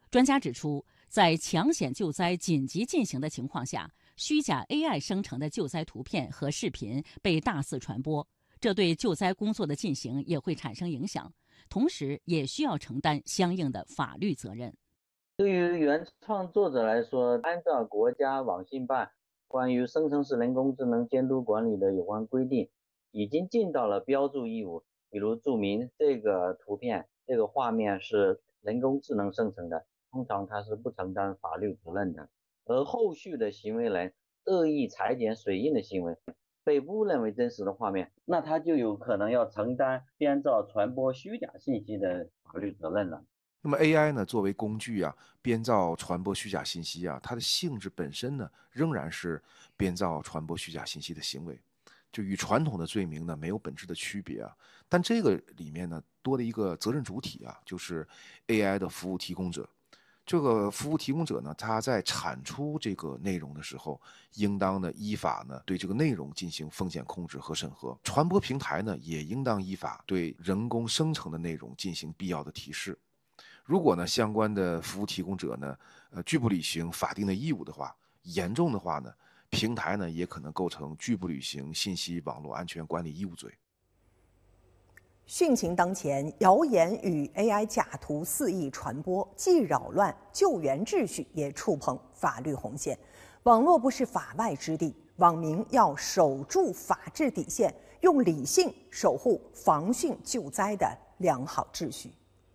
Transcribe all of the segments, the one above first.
专家指出，在抢险救灾紧急进行的情况下，虚假 AI 生成的救灾图片和视频被大肆传播，这对救灾工作的进行也会产生影响，同时也需要承担相应的法律责任。 对于原创作者来说，按照国家网信办关于生成式人工智能监督管理的有关规定，已经尽到了标注义务，比如注明这个图片、这个画面是人工智能生成的，通常它是不承担法律责任的。而后续的行为人恶意裁剪水印的行为，被误认为真实的画面，那他就有可能要承担编造、传播虚假信息的法律责任了。 那么 AI 呢，作为工具啊，编造、传播虚假信息啊，它的性质本身呢，仍然是编造、传播虚假信息的行为，就与传统的罪名呢没有本质的区别啊。但这个里面呢，多了一个责任主体啊，就是 AI 的服务提供者。这个服务提供者呢，他在产出这个内容的时候，应当呢依法呢对这个内容进行风险控制和审核。传播平台呢，也应当依法对人工生成的内容进行必要的提示。如果呢相关的服务提供者呢，拒不履行法定的义务的话，严重的话呢，平台呢也可能构成拒不履行信息网络安全管理义务罪。 汛情当前，谣言与 AI 假图肆意传播，既扰乱救援秩序，也触碰法律红线。网络不是法外之地，网民要守住法治底线，用理性守护防汛救灾的良好秩序。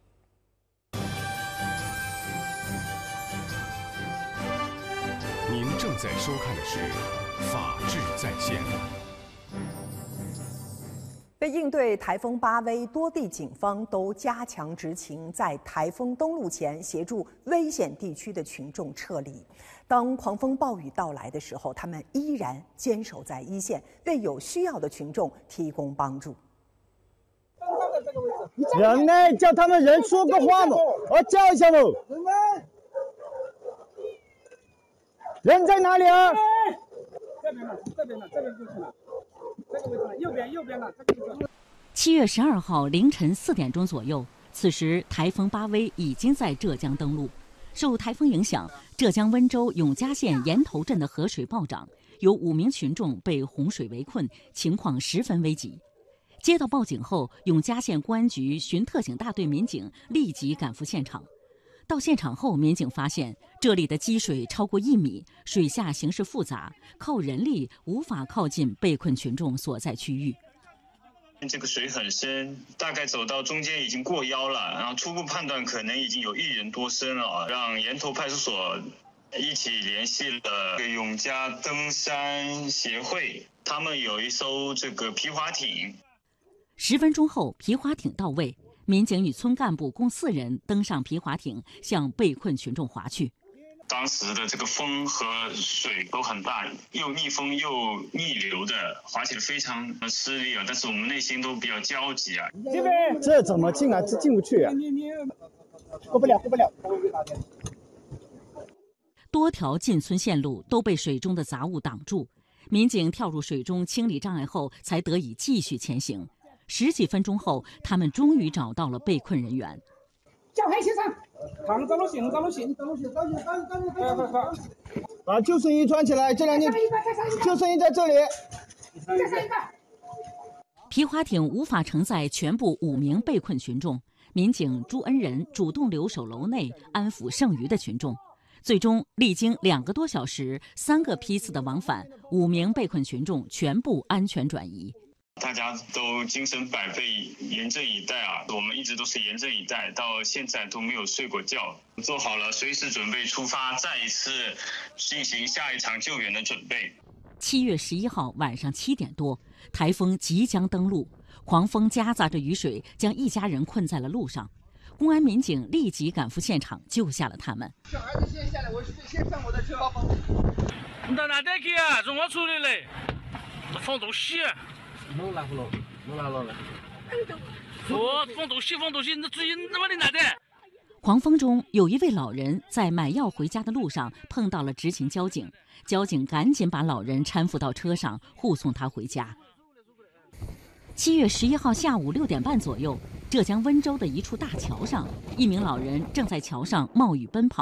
您正在收看的是《法治在线》。 为应对台风巴威，多地警方都加强执勤，在台风登陆前协助危险地区的群众撤离。当狂风暴雨到来的时候，他们依然坚守在一线，为有需要的群众提供帮助。 人呢？叫他们人说个话嘛，我叫一下嘛。人在哪里啊？ 这边呢，这边就是了。这个位置，右边呢，这个位置。 7月12号凌晨4点钟左右，此时台风巴威已经在浙江登陆。受台风影响，浙江温州永嘉县岩头镇的河水暴涨，有5名群众被洪水围困，情况十分危急。接到报警后，永嘉县公安局巡特警大队民警立即赶赴现场。到现场后，民警发现这里的积水超过1米，水下形势复杂，靠人力无法靠近被困群众所在区域。 这个水很深，大概走到中间已经过腰了，然后初步判断可能已经有1人多深了，让岩头派出所一起联系了永嘉登山协会，他们有一艘这个皮划艇。 10分钟后，皮划艇到位。民警与村干部共4人登上皮划艇，向被困群众划去。 当时的这个风和水都很大，又逆风又逆流的，划起来非常吃力啊！但是我们内心都比较焦急啊。 这怎么进来？这进不去啊！过不了。 多条进村线路都被水中的杂物挡住，民警跳入水中清理障碍后，才得以继续前行。10几分钟后，他们终于找到了被困人员。 叫黑先生，走路行。 把救生衣穿起来，这2件救生衣在这里。 再上一个。 皮划艇无法承载全部5名被困群众，民警朱恩仁主动留守楼内安抚剩余的群众。最终，历经2个多小时、3个批次的往返，5名被困群众全部安全转移。 大家都精神百倍，严阵以待啊！我们一直都是严阵以待，到现在都没有睡过觉，做好了随时准备出发，再一次进行下一场救援的准备。 7月11号晚上7点多，台风即将登陆，狂风夹杂着雨水，将一家人困在了路上。公安民警立即赶赴现场，救下了他们。 小孩子先下来，我先上我的车。 你到哪里去啊？从我处理嘞，放东西。 弄来。 放东西，你注意那么的哪的？ 狂风中，有一位老人在买药回家的路上碰到了执勤交警，交警赶紧把老人搀扶到车上，护送他回家。7月11号下午6点半左右， 浙江温州的一处大桥上，一名老人正在桥上冒雨奔跑。